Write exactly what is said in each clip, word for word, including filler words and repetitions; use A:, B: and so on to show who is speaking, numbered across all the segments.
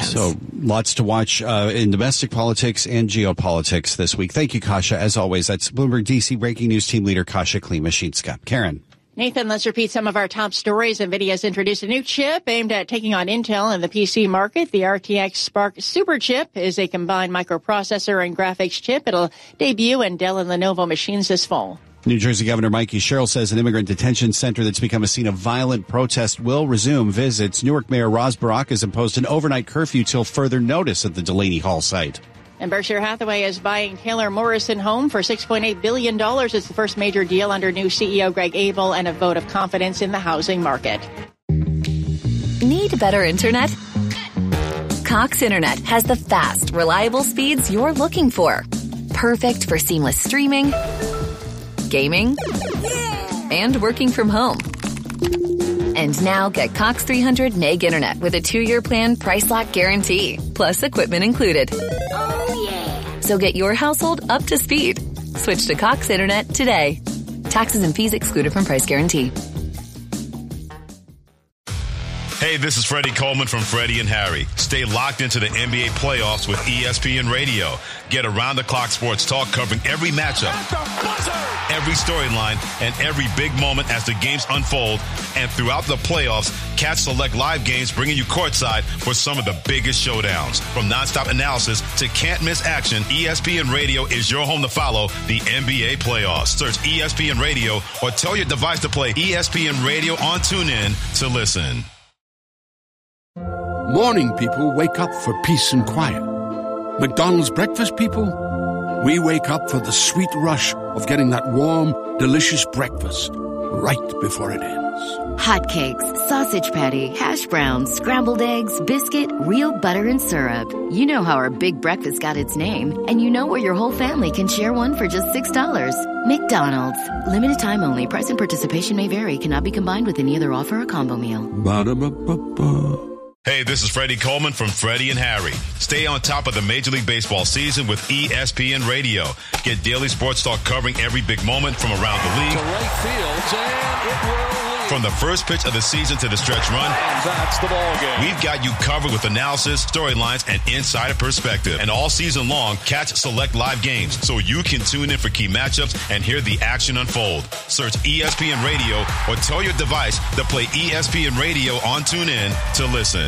A: plans.
B: So lots to watch uh, in domestic politics and geopolitics this week. Thank you, Kasia. As always, that's Bloomberg D C Breaking News team leader Kasia Klimaschitska. Karen.
C: Nathan, let's repeat some of our top stories. NVIDIA's introduced a new chip aimed at taking on Intel in the P C market. The R T X Spark Super Chip is a combined microprocessor and graphics chip. It'll debut in Dell and Lenovo machines this fall.
B: New Jersey Governor Mikey Sherrill says an immigrant detention center that's become a scene of violent protest will resume visits. Newark Mayor Roz Barak has imposed an overnight curfew till further notice at the Delaney Hall site.
C: And Berkshire Hathaway is buying Taylor Morrison Home for six point eight billion dollars. It's the first major deal under new C E O Greg Abel and a vote of confidence in the housing market.
A: Need better internet? Cox Internet has the fast, reliable speeds you're looking for. Perfect for seamless streaming, gaming, and working from home. And now get Cox three hundred meg internet with a two-year plan price lock guarantee, plus equipment included. Oh, yeah. So get your household up to speed. Switch to Cox Internet today. Taxes and fees excluded from price guarantee.
D: Hey, this is Freddie Coleman from Freddie and Harry. Stay locked into the N B A playoffs with E S P N Radio. Get around-the-clock sports talk covering every matchup, every storyline, and every big moment as the games unfold. And throughout the playoffs, catch select live games bringing you courtside for some of the biggest showdowns. From nonstop analysis to can't-miss action, E S P N Radio is your home to follow the N B A playoffs. Search E S P N Radio or tell your device to play E S P N Radio on TuneIn to listen.
E: Morning people wake up for peace and quiet. McDonald's breakfast people, we wake up for the sweet rush of getting that warm, delicious breakfast right before it ends.
F: Hotcakes, sausage patty, hash browns, scrambled eggs, biscuit, real butter and syrup. You know how our big breakfast got its name, and you know where your whole family can share one for just six dollars. McDonald's. Limited time only. Price and participation may vary. Cannot be combined with any other offer or combo meal.
E: Ba-da-ba-ba-ba.
D: Hey, this is Freddie Coleman from Freddie and Harry. Stay on top of the Major League Baseball season with E S P N Radio. Get daily sports talk covering every big moment from around the league.
G: To right field, and it will lead.
D: From the first pitch of the season to the stretch run,
G: and that's the ball game.
D: We've got you covered with analysis, storylines, and insider perspective. And all season long, catch select live games so you can tune in for key matchups and hear the action unfold. Search E S P N Radio or tell your device to play E S P N Radio on TuneIn to listen.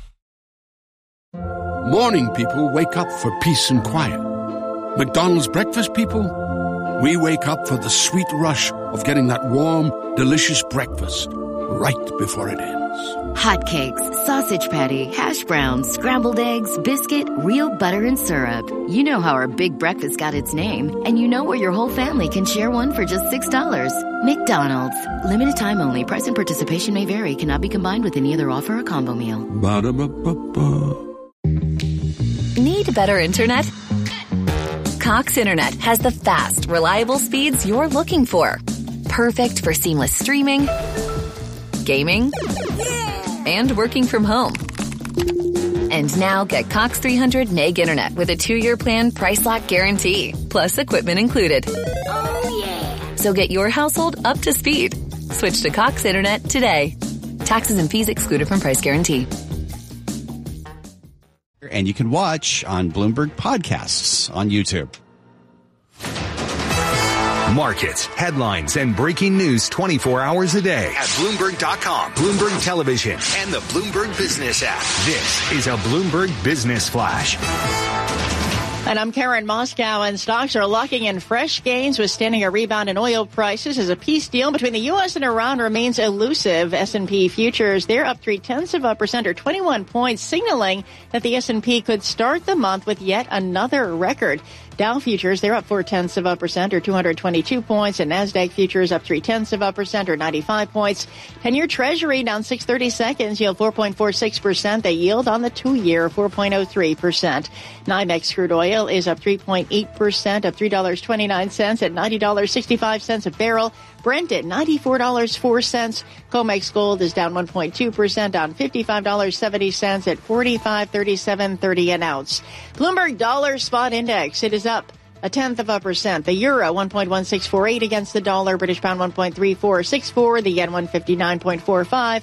E: Morning people wake up for peace and quiet. McDonald's breakfast people, we wake up for the sweet rush of getting that warm, delicious breakfast right before it ends.
F: Hotcakes, sausage patty, hash browns, scrambled eggs, biscuit, real butter and syrup. You know how our big breakfast got its name, and you know where your whole family can share one for just six dollars. McDonald's. Limited time only. Price and participation may vary. Cannot be combined with any other offer or combo meal.
E: Ba-da-ba-ba-ba.
A: Need better internet? Cox Internet has the fast, reliable speeds you're looking for. Perfect for seamless streaming, gaming, and working from home. And now get Cox three hundred meg internet with a two-year plan price lock guarantee, plus equipment included. Oh, yeah. So get your household up to speed. Switch to Cox Internet today. Taxes and fees excluded from price guarantee.
B: And you can watch on Bloomberg Podcasts on YouTube.
H: Markets, headlines, and breaking news twenty-four hours a day at Bloomberg dot com, Bloomberg Television, and the Bloomberg Business app. This is a Bloomberg Business Flash.
C: And I'm Karen Moscow, and stocks are locking in fresh gains, withstanding a rebound in oil prices as a peace deal between the U S and Iran remains elusive. S and P futures, they're up three-tenths of a percent or twenty-one points, signaling that the S and P could start the month with yet another record. Dow futures, they're up four-tenths of a percent or two hundred twenty-two points, and NASDAQ futures up three-tenths of a percent or ninety-five points. ten-year Treasury down six thirty-seconds, yield four point four six percent. They yield on the two-year four point oh three percent. NYMEX crude oil is up three point eight percent, up three dollars and twenty-nine cents at ninety dollars and sixty-five cents a barrel. Brent at ninety-four dollars and four cents. COMEX gold is down one point two percent, down fifty-five dollars and seventy cents at forty-five thirty-seven thirty an ounce. Bloomberg Dollar Spot Index, it is up a tenth of a percent. The euro one point one six four eight against the dollar. British pound one point three four six four. The yen one fifty-nine point four five.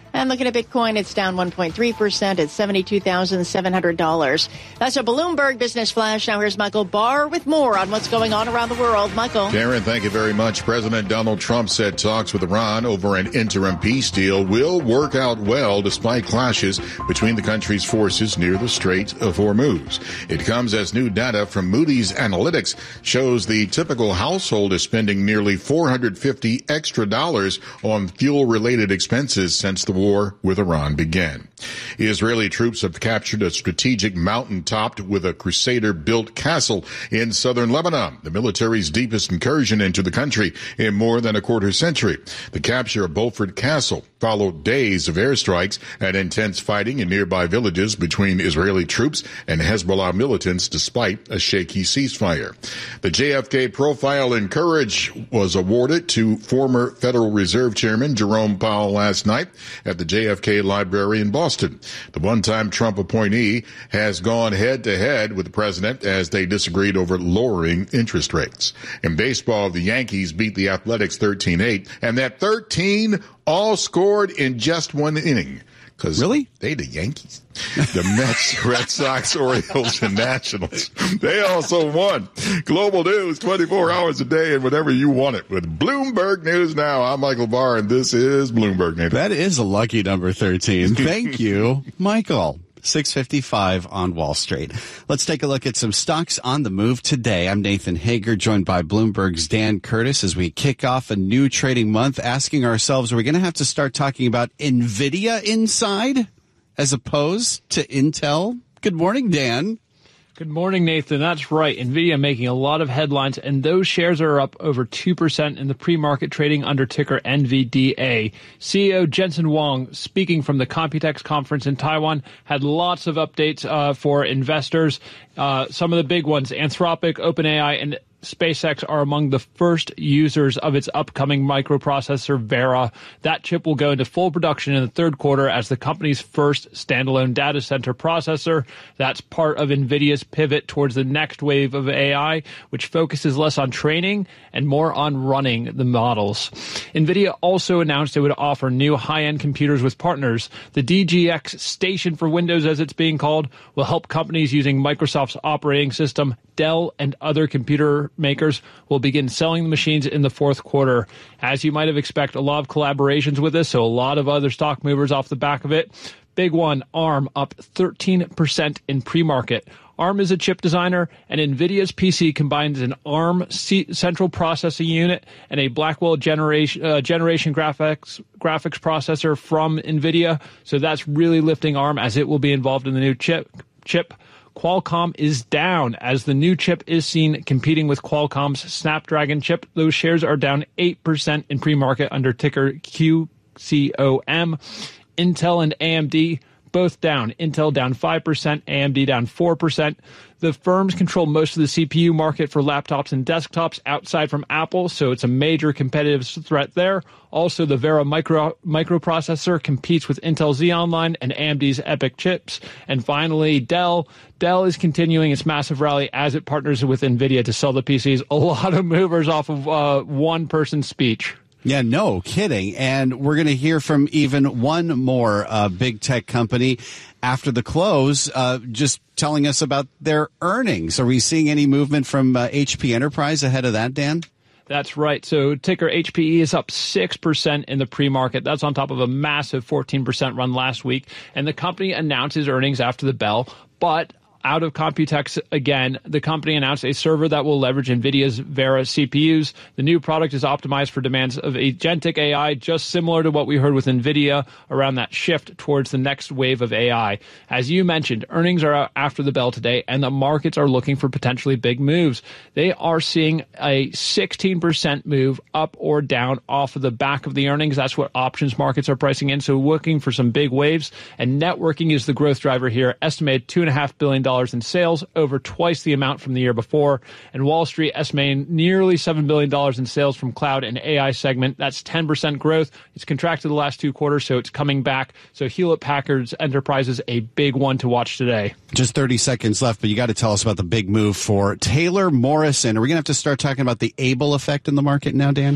C: And looking at Bitcoin, it's down one point three percent at seventy-two thousand seven hundred dollars. That's a Bloomberg Business Flash. Now here's Michael Barr with more on what's going on around the world. Michael.
I: Karen, thank you very much. President Donald Trump said talks with Iran over an interim peace deal will work out well despite clashes between the country's forces near the Strait of Hormuz. It comes as new data from Moody's Analytics shows the typical household is spending nearly four hundred fifty extra dollars on fuel-related expenses since the war with Iran began. Israeli troops have captured a strategic mountain-topped with a Crusader-built castle in southern Lebanon, the military's deepest incursion into the country in more than a quarter century. The capture of Beaufort Castle followed days of airstrikes and intense fighting in nearby villages between Israeli troops and Hezbollah militants despite a shaky ceasefire. The J F K Profile in Courage was awarded to former Federal Reserve Chairman Jerome Powell last night at the J F K Library in Boston. The one-time Trump appointee has gone head-to-head with the president as they disagreed over lowering interest rates. In baseball, the Yankees beat the Athletics thirteen eight, and that thirteen all scored in just one inning. Cause
B: really?
I: They the Yankees. The Mets, Red Sox, Orioles, and Nationals. They also won. Global news, twenty-four hours a day and whenever you want it. With Bloomberg News Now, I'm Michael Barr, and this is Bloomberg News.
B: That is a lucky number thirteen. Thank you, Michael. six fifty-five on Wall Street. Let's take a look at some stocks on the move today. I'm Nathan Hager, joined by Bloomberg's Dan Curtis as we kick off a new trading month, asking ourselves, are we going to have to start talking about NVIDIA inside as opposed to Intel? Good morning, Dan.
J: Good morning, Nathan. That's right. NVIDIA making a lot of headlines, and those shares are up over two percent in the pre-market trading under ticker N V D A. C E O Jensen Huang, speaking from the Computex conference in Taiwan, had lots of updates uh, for investors. Uh, some of the big ones, Anthropic, OpenAI, and SpaceX are among the first users of its upcoming microprocessor Vera. That chip will go into full production in the third quarter as the company's first standalone data center processor. That's part of NVIDIA's pivot towards the next wave of A I, which focuses less on training and more on running the models. NVIDIA also announced it would offer new high-end computers with partners. The D G X Station for Windows, as it's being called, will help companies using Microsoft's operating system. Dell and other computer makers will begin selling the machines in the fourth quarter. As you might have expected, a lot of collaborations with this, so a lot of other stock movers off the back of it. Big one, ARM up thirteen percent in pre-market. ARM is a chip designer, and NVIDIA's P C combines an ARM C- central processing unit and a Blackwell generation, uh, generation graphics graphics processor from NVIDIA. So that's really lifting ARM as it will be involved in the new chip. chip. Qualcomm is down as the new chip is seen competing with Qualcomm's Snapdragon chip. Those shares are down eight percent in pre-market under ticker Q C O M. Intel and A M D both down. Intel down five percent, A M D down four percent. The firms control most of the C P U market for laptops and desktops outside from Apple, so it's a major competitive threat there. Also, the Vera micro, microprocessor competes with Intel Xeon Line and A M D's EPYC chips. And finally, Dell. Dell is continuing its massive rally as it partners with NVIDIA to sell the P Cs. A lot of movers off of uh, one person's speech.
B: Yeah, no kidding. And we're going to hear from even one more uh, big tech company after the close, uh, just telling us about their earnings. Are we seeing any movement from uh, H P Enterprise ahead of that, Dan?
J: That's right. So ticker H P E is up six percent in the pre-market. That's on top of a massive fourteen percent run last week. And the company announces earnings after the bell, but out of Computex again, the company announced a server that will leverage NVIDIA's Vera C P Us. The new product is optimized for demands of agentic A I, just similar to what we heard with NVIDIA around that shift towards the next wave of A I. As you mentioned, earnings are out after the bell today, and the markets are looking for potentially big moves. They are seeing a sixteen percent move up or down off of the back of the earnings. That's what options markets are pricing in, so looking for some big waves. And networking is the growth driver here, estimated two point five billion dollars in sales, over twice the amount from the year before. And Wall Street estimating nearly seven billion dollars in sales from cloud and A I segment. That's ten percent growth. It's contracted the last two quarters, so it's coming back. So Hewlett-Packard's Enterprise is a big one to watch today.
B: Just thirty seconds left, but you got to tell us about the big move for Taylor Morrison. Are we going to have to start talking about the Abel effect in the market now, Dan?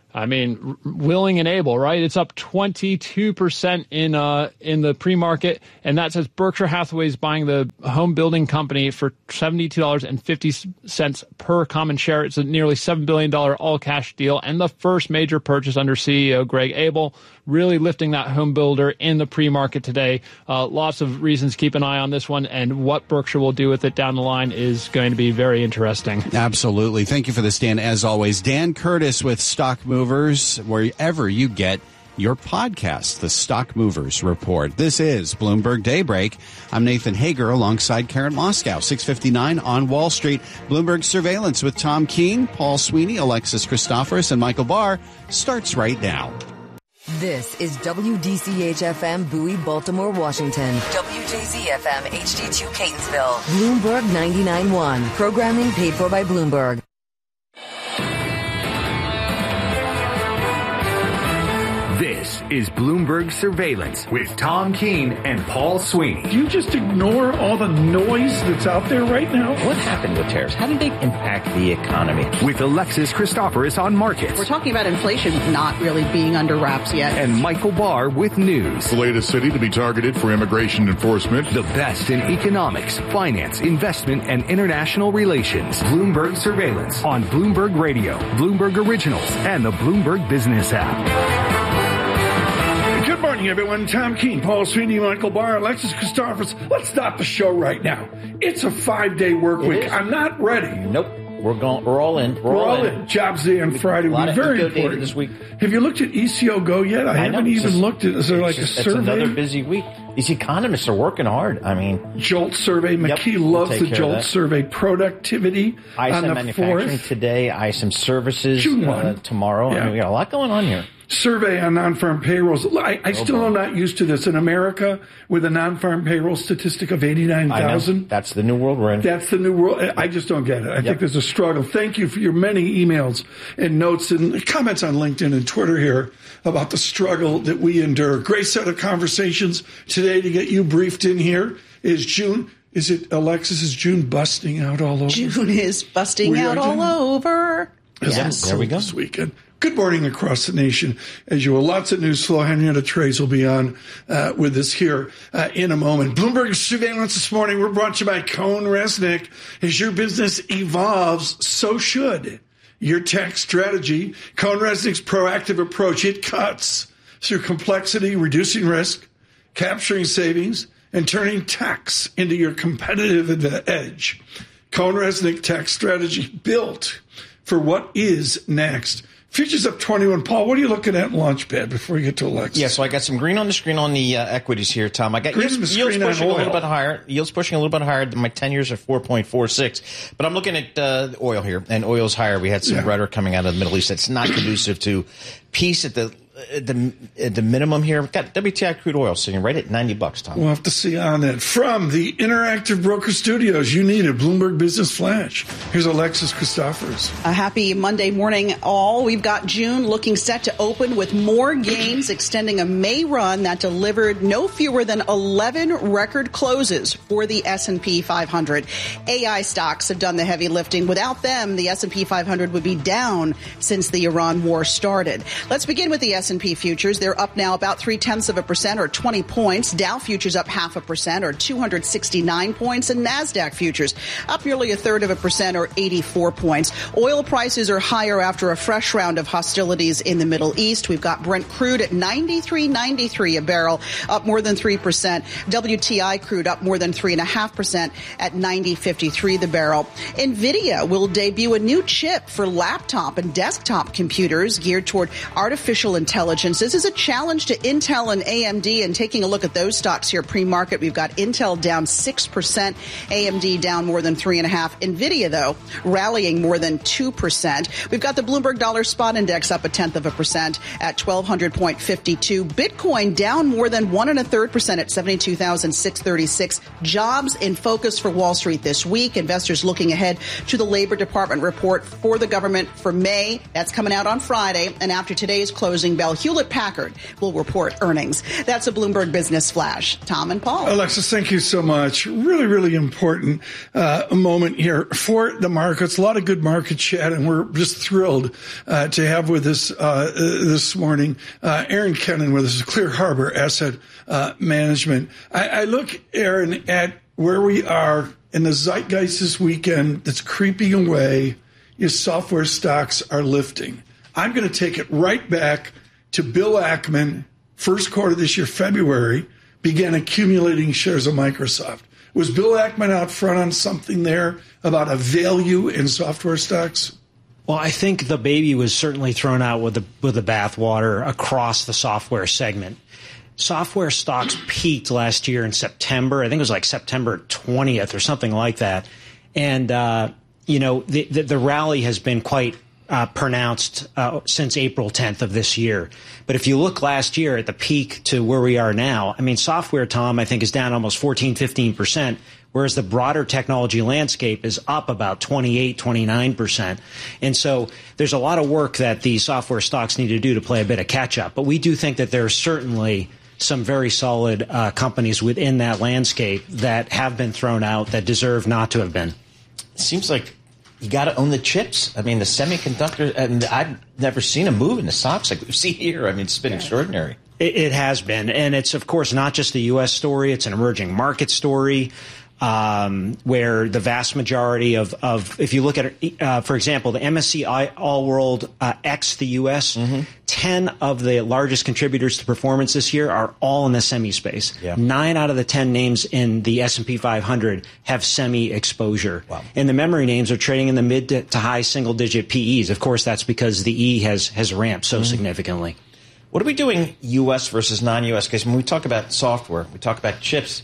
J: I mean, willing and able, right? It's up twenty-two percent in uh, in the pre-market, and that says Berkshire Hathaway is buying the home building company for seventy-two dollars and fifty cents per common share. It's a nearly seven billion dollars all-cash deal, and the first major purchase under C E O Greg Abel, really lifting that home builder in the pre-market today. Uh, lots of reasons to keep an eye on this one, and what Berkshire will do with it down the line is going to be very interesting.
B: Absolutely. Thank you for this, Dan, as always. Dan Curtis with Stock Movers, wherever you get your podcast, the Stock Movers Report. This is Bloomberg Daybreak. I'm Nathan Hager alongside Karen Moscow, six fifty-nine on Wall Street. Bloomberg Surveillance with Tom Keene, Paul Sweeney, Alexis Christoforous, and Michael Barr starts right now.
K: This is W D C H F M Bowie, Baltimore, Washington. W J Z F M H D two Catonsville. Bloomberg ninety-nine point one. Programming paid for by Bloomberg.
H: This is Bloomberg Surveillance with Tom Keene and Paul Sweeney.
L: Do you just ignore all the noise that's out there right now?
M: What happened with tariffs? How did they impact the economy?
H: With Alexis Christoforous on markets.
N: We're talking about inflation not really being under wraps yet.
H: And Michael Barr with news.
I: The latest city to be targeted for immigration enforcement.
H: The best in economics, finance, investment, and international relations. Bloomberg Surveillance on Bloomberg Radio, Bloomberg Originals, and the Bloomberg Business app.
L: Good morning, everyone. Tom Keene, Paul Sweeney, Michael Barr, Alexis Christoforous. Let's stop the show right now. It's a five-day work
M: It
L: week.
M: is.
L: I'm not ready.
M: Nope. We're going. We're all in. We're,
L: We're
M: all,
L: all
M: in.
L: in. Jobs Day on Friday.
M: A lot
L: We're
M: of
L: very
M: eco
L: important
M: data this week.
L: Have you looked at E C O Go yet? I,
M: I
L: haven't
M: know.
L: even
M: Just,
L: looked at. Is there like
M: just,
L: a survey?
M: It's another busy week. These economists are working hard. I mean,
L: Jolt survey. McKee
M: yep,
L: loves
M: we'll
L: the
M: care
L: Jolt survey. Productivity
M: I S
L: on
M: M
L: the
M: manufacturing
L: fourth.
M: today. I S M services
L: June
M: uh,
L: first.
M: tomorrow.
L: Yeah.
M: I mean, we got a lot going on here.
L: Survey on non-farm payrolls. I, I
M: Oh,
L: still
M: boy.
L: am not used to this. In America, with a non-farm payroll statistic of eighty-nine
M: I know.
L: thousand.
M: That's the new world we're in.
L: That's the new world. I just don't get it. I
M: Yep.
L: think there's a struggle. Thank you for your many emails and notes and comments on LinkedIn and Twitter here about the struggle that we endure. Great set of conversations today to get you briefed in here. Is June, is it, Alexis, is June busting out all over?
N: June is busting
L: We
N: out
L: are,
N: all
L: June?
N: over.
L: Yes,
M: Yes, there we go.
L: This weekend. Good morning across the nation. As usual, lots of news flow. Henrietta Trays will be on uh, with us here uh, in a moment. Bloomberg Surveillance this morning. We're brought to you by Cohn Resnick. As your business evolves, so should your tax strategy. Cohn Resnick's proactive approach, it cuts through complexity, reducing risk, capturing savings, and turning tax into your competitive edge. Cohn Resnick tax strategy built for what is next. Futures up twenty-one. Paul, what are you looking at in Launchpad before you get to Alexis?
M: Yeah, so I got some green on the screen on the uh, equities here, Tom. I got
L: Green
M: yields,
L: on the
M: yields
L: screen on
M: pushing a little
L: oil.
M: bit higher. Yields pushing a little bit higher. My ten years are four point four six. But I'm looking at uh, oil here, and oil's higher. We had some
L: Yeah.
M: rhetoric coming out of the Middle East that's not conducive to peace at the at the, at the minimum here. We've got W T I crude oil sitting right at ninety bucks, Tom.
L: We'll have to see on that. From the Interactive Broker Studios, you need a Bloomberg Business Flash. Here's Alexis Christoforous.
N: A happy Monday morning, all. We've got June looking set to open with more gains, extending a May run that delivered no fewer than eleven record closes for the S and P five hundred. A I stocks have done the heavy lifting. Without them, the S and P five hundred would be down since the Iran war started. Let's begin with the S and P futures. They're up now about three-tenths of a percent or twenty points. Dow futures up half a percent or two hundred sixty-nine points. And NASDAQ futures up nearly a third of a percent or eighty-four points. Oil prices are higher after a fresh round of hostilities in the Middle East. We've got Brent crude at ninety-three ninety-three a barrel, up more than three percent. W T I crude up more than three point five percent at ninety fifty-three the barrel. NVIDIA will debut a new chip for laptop and desktop computers geared toward artificial intelligence. This is a challenge to Intel and A M D, and taking a look at those stocks here pre-market, we've got Intel down six percent, A M D down more than three point five. NVIDIA, though, rallying more than two percent. We've got the Bloomberg Dollar Spot Index up a tenth of a percent at twelve hundred point five two. Bitcoin down more than one and a third percent at seventy-two thousand six hundred thirty-six. Jobs in focus for Wall Street this week. Investors looking ahead to the Labor Department report for the government for May. That's coming out on Friday. And after today's closing bell, while Hewlett-Packard will report earnings. That's a Bloomberg Business Flash. Tom and Paul.
L: Alexis, thank you so much. Really, really important uh, moment here for the markets. A lot of good market chat, and we're just thrilled uh, to have with us uh, this morning uh, Aaron Kennan with us, Clear Harbor Asset uh, Management. I, I look, Aaron, at where we are in the zeitgeist this weekend that's creeping away. Is software stocks are lifting. I'm going to take it right back to Bill Ackman, first quarter this year, February, began accumulating shares of Microsoft. Was Bill Ackman out front on something there about a value in software stocks?
O: Well, I think the baby was certainly thrown out with the with the bathwater across the software segment. Software stocks peaked last year in September. I think it was like September twentieth or something like that. And, uh, you know, the, the, the rally has been quite uh, pronounced uh, since April tenth of this year. But if you look last year at the peak to where we are now, I mean, software, Tom, I think is down almost fourteen, fifteen percent, whereas the broader technology landscape is up about twenty-eight, twenty-nine percent. And so there's a lot of work that the software stocks need to do to play a bit of catch up. But we do think that there are certainly some very solid uh, companies within that landscape that have been thrown out that deserve not to have been.
M: It seems like you got to own the chips. I mean, the semiconductor, and I've never seen a move in the stocks like we've seen here. I mean, it's been extraordinary.
O: It, it has been. And it's, of course, not just the U S story. It's an emerging market story. Um, where the vast majority of, of if you look at, uh, for example, the M S C I All World uh, X the U S, mm-hmm. ten of the largest contributors to performance this year are all in the semi space. Yeah. Nine out of the ten names in the S and P five hundred have semi exposure. Wow. And the memory names are trading in the mid to, to high single digit P Es. Of course, that's because the E has, has ramped so mm-hmm. significantly.
M: What are we doing U S versus non-U S? Because when we talk about software, we talk about chips.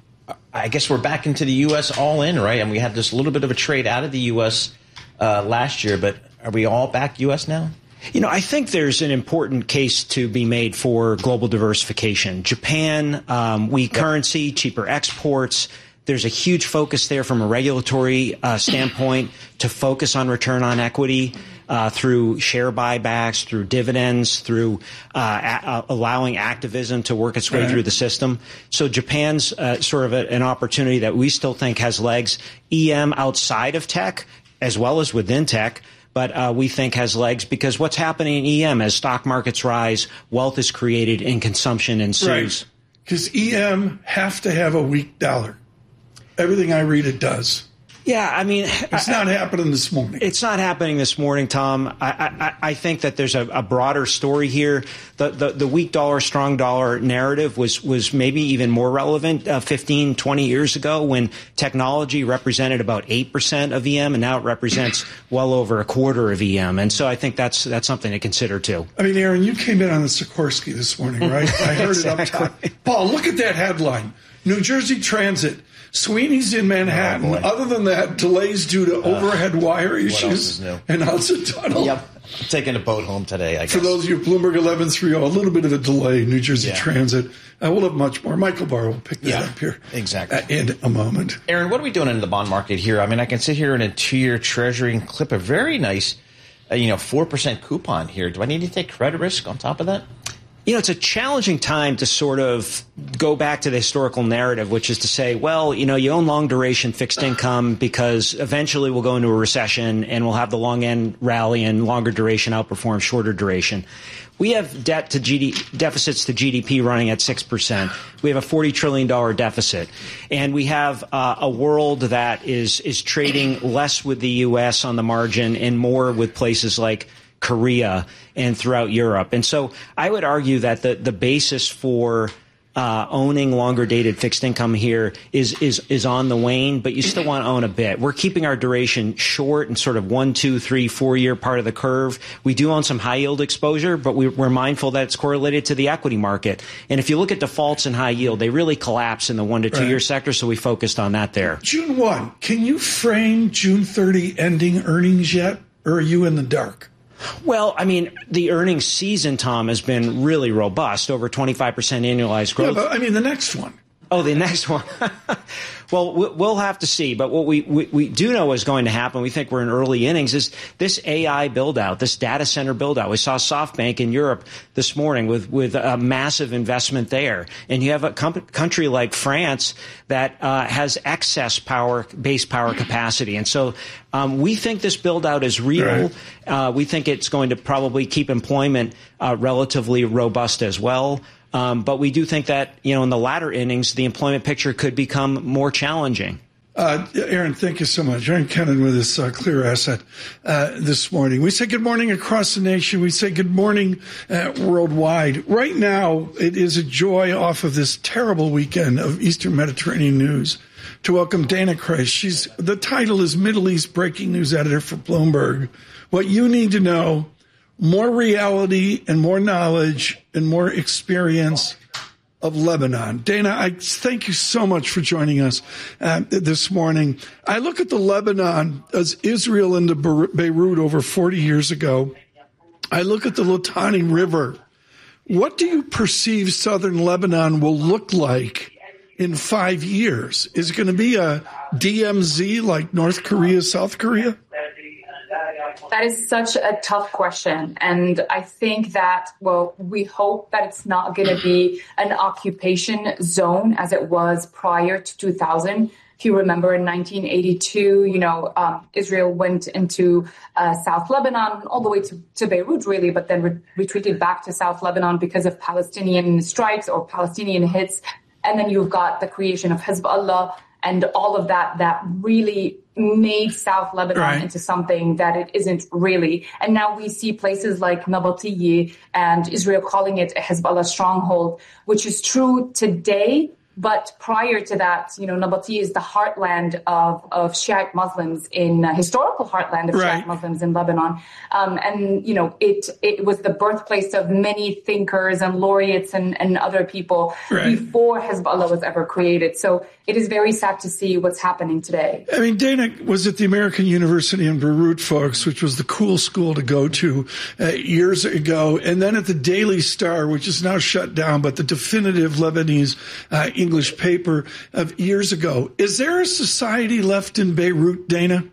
M: I guess we're back into the U S all in, right? And we had this little bit of a trade out of the U S uh, last year, but are we all back U S now?
O: You know, I think there's an important case to be made for global diversification. Japan, um, weak yep. currency, cheaper exports. There's a huge focus there from a regulatory uh, standpoint to focus on return on equity. Uh, through share buybacks, through dividends, through uh, a- allowing activism to work its way right. through the system. So Japan's uh, sort of a, an opportunity that we still think has legs. E M outside of tech, as well as within tech, but uh, we think has legs because what's happening in E M as stock markets rise, wealth is created and consumption ensues.
L: Right. Because E M have to have a weak dollar. Everything I read, it does.
O: Yeah, I mean,
L: it's not I, happening this morning.
O: It's not happening this morning, Tom. I, I, I think that there's a, a broader story here. The, the the weak dollar, strong dollar narrative was was maybe even more relevant uh, fifteen, twenty years ago when technology represented about eight percent of E M, and now it represents well over a quarter of E M. And so I think that's that's something to consider too.
L: I mean, Aaron, you came in on the Sikorsky this morning, right? I heard exactly. it up top. Paul, look at that headline: New Jersey Transit. Sweeney's in Manhattan. Oh, Other than that, delays due to uh, overhead wire issues and Hudson Tunnel.
M: Yep. I'm taking a boat home today, I guess.
L: For those of you, Bloomberg eleven thirty, a little bit of a delay, New Jersey yeah. Transit. Uh, we'll have much more. Michael Barr will pick that
M: yeah,
L: up here
M: exactly.
L: uh, in a moment.
M: Aaron, what are we doing in the bond market here? I mean, I can sit here in a two-year Treasury and clip a very nice, uh, you know, four percent coupon here. Do I need to take credit risk on top of that?
O: You know, it's a challenging time to sort of go back to the historical narrative, which is to say, well, you know, you own long duration fixed income because eventually we'll go into a recession and we'll have the long end rally and longer duration outperform shorter duration. We have debt to G D deficits to G D P running at six percent. We have a forty trillion dollars deficit. And we have uh, a world that is is trading less with the U S on the margin and more with places like Korea and throughout Europe. And so I would argue that the, the basis for uh, owning longer dated fixed income here is, is, is on the wane, but you still want to own a bit. We're keeping our duration short and sort of one, two, three, four year part of the curve. We do own some high yield exposure, but we, we're mindful that it's correlated to the equity market. And if you look at defaults in high yield, they really collapse in the one to two right. year sector. So we focused on that there.
L: June first, can you frame June thirtieth ending earnings yet? Or are you in the dark?
O: Well, I mean, the earnings season, Tom, has been really robust, over twenty-five percent annualized growth.
L: Yeah, but I mean, the next one.
O: Oh, the next one. Well, we'll have to see. But what we, we, we do know is going to happen, we think we're in early innings, is this A I build-out, this data center build-out. We saw SoftBank in Europe this morning with, with a massive investment there. And you have a com- country like France that uh, has excess power, base power capacity. And so um, we think this build-out is real. Right. Uh, we think it's going to probably keep employment uh, relatively robust as well. Um, but we do think that, you know, in the latter innings, the employment picture could become more challenging.
L: Uh, Aaron, thank you so much. Aaron Kennan with us, uh, Clear Asset, uh, this morning. We say good morning across the nation. We say good morning uh, worldwide. Right now, it is a joy off of this terrible weekend of Eastern Mediterranean news to welcome Dana Kreis. She's, the title is Middle East Breaking News Editor for Bloomberg. What you need to know, more reality and more knowledge and more experience of Lebanon. Dana, I thank you so much for joining us uh, this morning. I look at the Lebanon as Israel into Beirut over forty years ago. I look at the Litani River. What do you perceive southern Lebanon will look like in five years? Is it going to be a D M Z like North Korea, South Korea?
P: That is such a tough question. And I think that, well, we hope that it's not going to be an occupation zone as it was prior to two thousand. If you remember, in nineteen eighty-two, you know, um, Israel went into uh, South Lebanon, all the way to, to Beirut, really, but then re- retreated back to South Lebanon because of Palestinian strikes or Palestinian hits. And then you've got the creation of Hezbollah and all of that that really made South Lebanon right. into something that it isn't really. And now we see places like Nabateeh and Israel calling it a Hezbollah stronghold, which is true today. But prior to that, you know, Nabateeh is the heartland of, of Shiite Muslims in uh, historical heartland of right. Shiite Muslims in Lebanon. Um, and, you know, it it was the birthplace of many thinkers and laureates and, and other people right. before Hezbollah was ever created. So it is very sad to see what's happening today.
L: I mean, Dana was at the American University in Beirut, folks, which was the cool school to go to uh, years ago. And then at the Daily Star, which is now shut down, but the definitive Lebanese uh, English paper of years ago. Is there a society left in Beirut, Dana?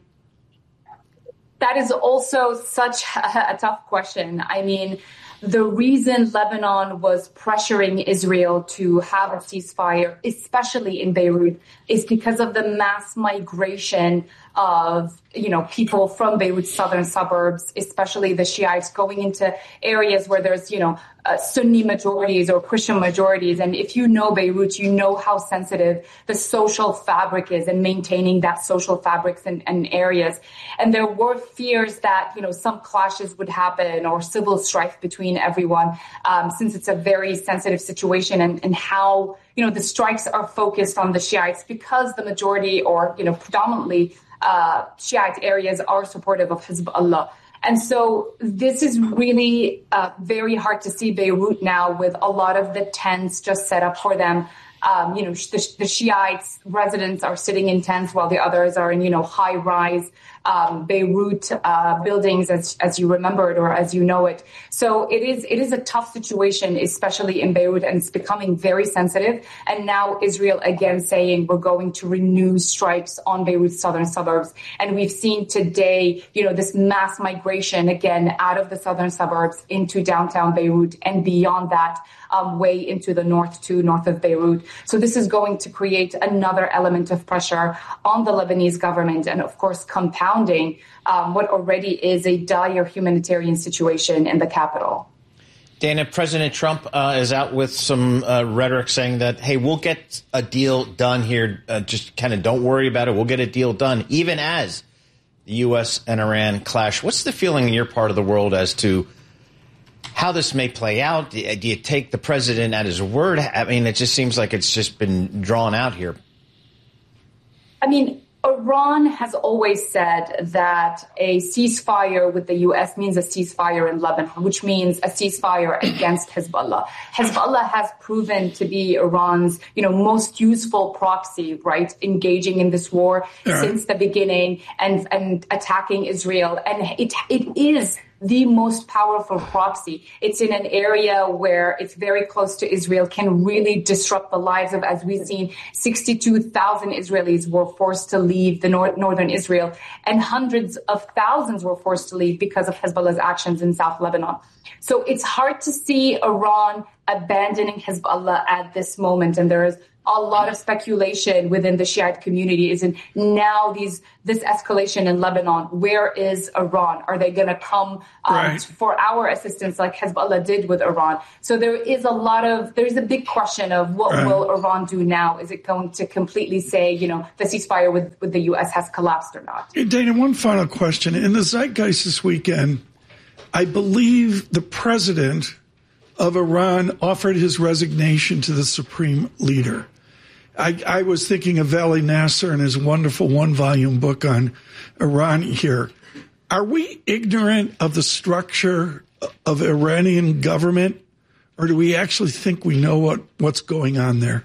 P: That is also such a, a tough question. I mean, the reason Lebanon was pressuring Israel to have a ceasefire, especially in Beirut, is because of the mass migration of, you know, people from Beirut's southern suburbs, especially the Shiites, going into areas where there's, you know, uh, Sunni majorities or Christian majorities. And if you know Beirut, you know how sensitive the social fabric is and maintaining that social fabrics in, in areas. And there were fears that, you know, some clashes would happen or civil strife between everyone, um, since it's a very sensitive situation and, and how, you know, the strikes are focused on the Shiites because the majority or, you know, predominantly uh, Shiite areas are supportive of Hezbollah. And so this is really uh, very hard to see Beirut now with a lot of the tents just set up for them. Um, you know, the, the Shiites residents are sitting in tents while the others are in, you know, high rise um, Beirut uh, buildings, as as you remembered or as you know it. So it is it is a tough situation, especially in Beirut, and it's becoming very sensitive. And now Israel again saying we're going to renew strikes on Beirut's southern suburbs. And we've seen today, you know, this mass migration again out of the southern suburbs into downtown Beirut and beyond that. Um, way into the north to north of Beirut. So this is going to create another element of pressure on the Lebanese government and, of course, compounding um, what already is a dire humanitarian situation in the capital.
M: Dana, President Trump uh, is out with some uh, rhetoric saying that, hey, we'll get a deal done here. Uh, just kind of don't worry about it. We'll get a deal done, even as the U S and Iran clash. What's the feeling in your part of the world as to how this may play out? Do you take the president at his word? I mean, it just seems like it's just been drawn out here.
P: I mean, Iran has always said that a ceasefire with the U S means a ceasefire in Lebanon, which means a ceasefire against Hezbollah. Hezbollah has proven to be Iran's, you know, most useful proxy, right, engaging in this war yeah. since the beginning and, and attacking Israel. And it it is the most powerful proxy. It's in an area where it's very close to Israel, can really disrupt the lives of, as we've seen, sixty-two thousand Israelis were forced to leave the nor- northern Israel, and hundreds of thousands were forced to leave because of Hezbollah's actions in South Lebanon. So it's hard to see Iran abandoning Hezbollah at this moment, and there is a lot of speculation within the Shiite community is in now these this escalation in Lebanon. Where is Iran? Are they going to come um, right. for our assistance like Hezbollah did with Iran? So there is a lot of, there's a big question of what right. will Iran do now? Is it going to completely say, you know, the ceasefire with, with the U S has collapsed or not?
L: Hey, Dana, one final question. In the zeitgeist this weekend, I believe the president of Iran offered his resignation to the supreme leader. I, I was thinking of Vali Nasser and his wonderful one-volume book on Iran here. Are we ignorant of the structure of Iranian government, or do we actually think we know what, what's going on there?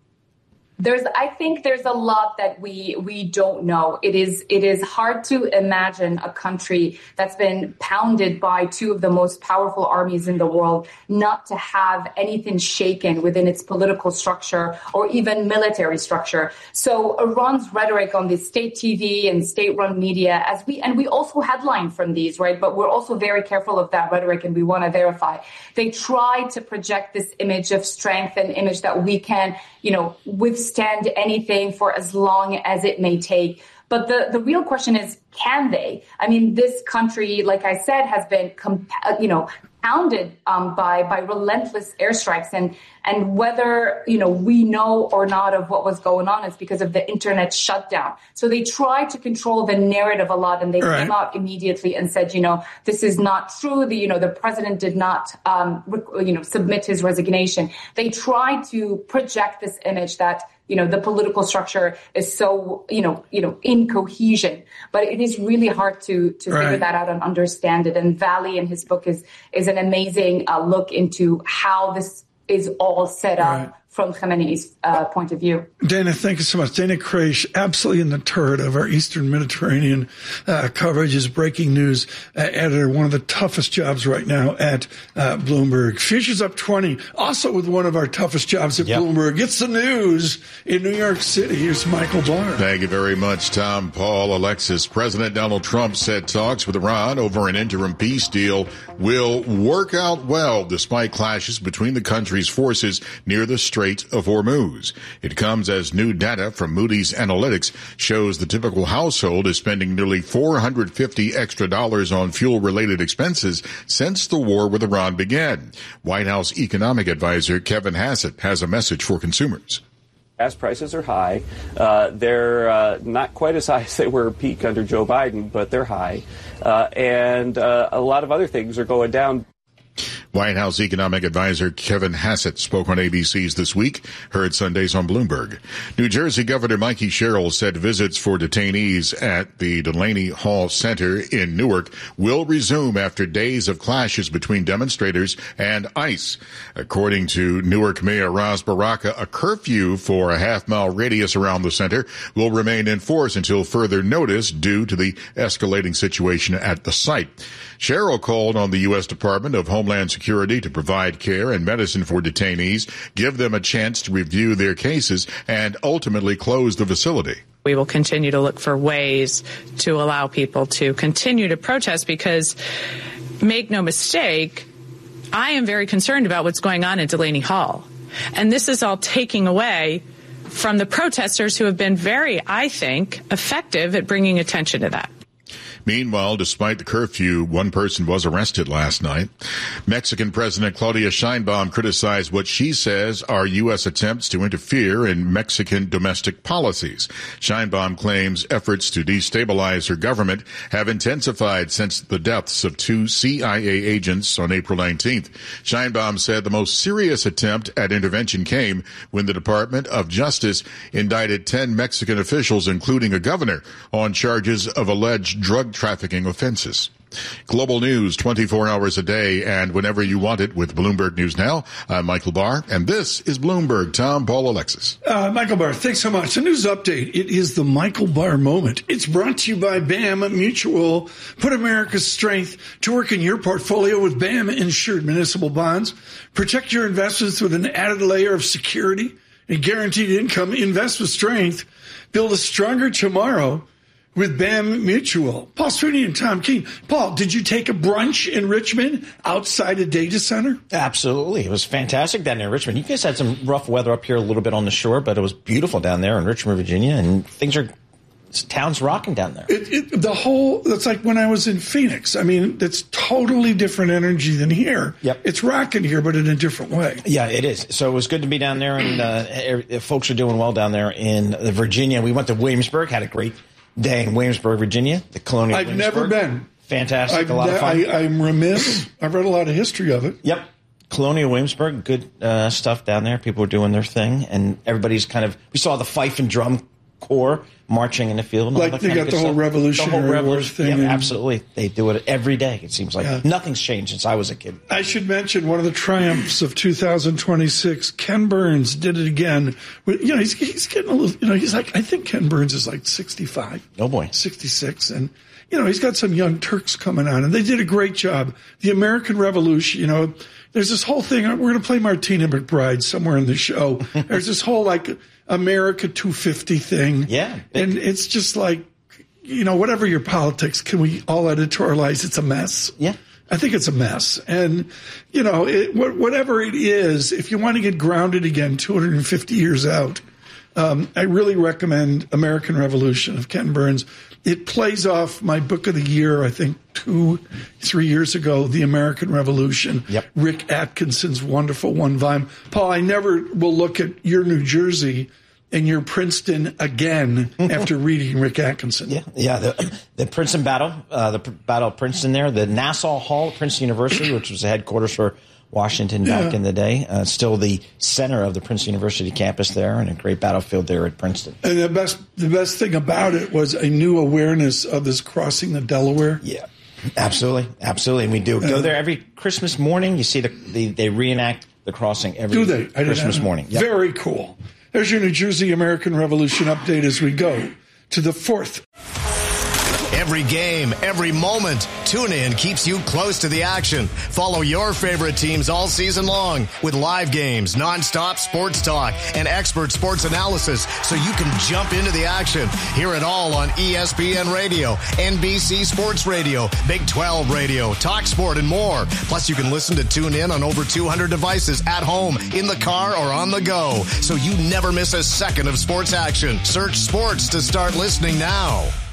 P: There's, I think there's a lot that we we don't know. It is it is hard to imagine a country that's been pounded by two of the most powerful armies in the world not to have anything shaken within its political structure or even military structure. So Iran's rhetoric on the state T V and state-run media, as we and we also headline from these, right? But we're also very careful of that rhetoric, and we want to verify. They try to project this image of strength and image that we can, you know, withstand stand anything for as long as it may take. But the, the real question is, can they? I mean, this country, like I said, has been, comp- you know, pounded um, by by relentless airstrikes, and and whether you know we know or not of what was going on is because of the internet shutdown. So they tried to control the narrative a lot, and they right. came out immediately and said, you know, this is not true. The you know the president did not um, you know submit his resignation. They tried to project this image that you know the political structure is so you know you know in cohesion, but it is really hard to to right. figure that out and understand it. And Vali in his book is is an amazing uh, look into how this is all set up right. from Khamenei's uh, point of view.
L: Dana, thank you so much. Dana Kraish, absolutely in the turret of our Eastern Mediterranean uh, coverage, is breaking news uh, editor, one of the toughest jobs right now at uh, Bloomberg. Futures up twenty, also with one of our toughest jobs at yep. Bloomberg. It's the news in New York City. Here's Michael Barr.
I: Thank you very much, Tom, Paul, Alexis. President Donald Trump said talks with Iran over an interim peace deal will work out well despite clashes between the country's forces near the Strait of Hormuz. It comes as new data from Moody's Analytics shows the typical household is spending nearly four hundred fifty extra dollars on fuel-related expenses since the war with Iran began. White House economic advisor Kevin Hassett has a message for consumers.
Q: Gas prices are high. Uh, they're uh, not quite as high as they were peak under Joe Biden, but they're high. Uh, and uh, a lot of other things are going down.
I: White House economic advisor Kevin Hassett spoke on A B C's This Week, heard Sundays on Bloomberg. New Jersey Governor Mikey Sherrill said visits for detainees at the Delaney Hall Center in Newark will resume after days of clashes between demonstrators and ICE. According to Newark Mayor Ras Baraka, a curfew for a half-mile radius around the center will remain in force until further notice due to the escalating situation at the site. Sherrill called on the U S Department of Homeland Security to provide care and medicine for detainees, give them a chance to review their cases, and ultimately close the facility.
R: We will continue to look for ways to allow people to continue to protest because, make no mistake, I am very concerned about what's going on at Delaney Hall. And this is all taking away from the protesters who have been very, I think, effective at bringing attention to that.
I: Meanwhile, despite the curfew, one person was arrested last night. Mexican President Claudia Sheinbaum criticized what she says are U S attempts to interfere in Mexican domestic policies. Sheinbaum claims efforts to destabilize her government have intensified since the deaths of two C I A agents on April nineteenth. Sheinbaum said the most serious attempt at intervention came when the Department of Justice indicted ten Mexican officials, including a governor, on charges of alleged drug trafficking offenses. Global news twenty-four hours a day and whenever you want it with Bloomberg News Now. I'm Michael Barr, and this is Bloomberg. Tom, Paul, Alexis.
L: Uh, Michael Barr, thanks so much. A news update. It is the Michael Barr moment. It's brought to you by B A M Mutual. Put America's strength to work in your portfolio with B A M insured municipal bonds. Protect your investments with an added layer of security and guaranteed income. Invest with strength. Build a stronger tomorrow with B A M Mutual. Paul Sweeney and Tom Keene. Paul, did you take a brunch in Richmond outside a data center?
M: Absolutely. It was fantastic down there in Richmond. You guys had some rough weather up here a little bit on the shore, but it was beautiful down there in Richmond, Virginia, and things are, town's rocking down there.
L: It, it, the whole, that's like when I was in Phoenix. I mean, it's totally different energy than here.
M: Yep.
L: It's rocking here, but in a different way.
M: Yeah, it is. So it was good to be down there, and uh, folks are doing well down there in Virginia. We went to Williamsburg, had a great day in Williamsburg, Virginia, the Colonial
L: I've never been.
M: Fantastic,
L: I've
M: a lot
L: ne-
M: of fun.
L: I, I'm remiss. I've read a lot of history of it.
M: Yep. Colonial Williamsburg, good uh, stuff down there. People were doing their thing, and everybody's kind of, we saw the fife and drum corps marching in the field. And
L: like
M: all that
L: they
M: kind
L: got
M: of
L: the whole
M: stuff.
L: Revolutionary
M: the whole
L: War
M: revolution,
L: thing.
M: Yeah,
L: and,
M: absolutely. They do it every day, it seems like.
L: Yeah.
M: Nothing's changed since I was a kid.
L: I should mention one of the triumphs of two thousand twenty-six. Ken Burns did it again. You know, he's, he's getting a little, you know, he's like, I think Ken Burns is like sixty-five.
M: Oh, boy.
L: sixty-six. And, you know, he's got some young Turks coming on, and they did a great job. The American Revolution, you know, there's this whole thing. We're going to play Martina McBride somewhere in the show. There's this whole, like, America two fifty thing.
M: Yeah.
L: And it's just like, you know, whatever your politics, can we all editorialize it's a mess?
M: Yeah.
L: I think it's a mess. And, you know, it, whatever it is, if you want to get grounded again two hundred fifty years out, um, I really recommend American Revolution of Ken Burns. It plays off my book of the year, I think, two, three years ago, The American Revolution.
M: Yep.
L: Rick Atkinson's wonderful one volume. Paul, I never will look at your New Jersey and your Princeton again after reading Rick Atkinson.
M: Yeah, yeah. The, the Princeton battle, uh, the Battle of Princeton there, the Nassau Hall, Princeton University, which was the headquarters for Washington back
L: Yeah.
M: in the day, uh, still the center of the Princeton University campus there, and a great battlefield there at Princeton.
L: And the best, the best thing about it was a new awareness of this crossing the Delaware.
M: Yeah, absolutely, absolutely. And we do go
L: Uh,
M: there every Christmas morning. You see the, the they reenact the crossing every
L: Do they? I didn't
M: Christmas
L: know.
M: morning. Yep.
L: Very cool. There's your New Jersey American Revolution update as we go to the fourth.
S: Every game, every moment, TuneIn keeps you close to the action. Follow your favorite teams all season long with live games, nonstop sports talk, and expert sports analysis so you can jump into the action. Hear it all on E S P N Radio, N B C Sports Radio, Big twelve Radio, Talk Sport, and more. Plus, you can listen to TuneIn on over two hundred devices at home, in the car, or on the go, so you never miss a second of sports action. Search sports to start listening now.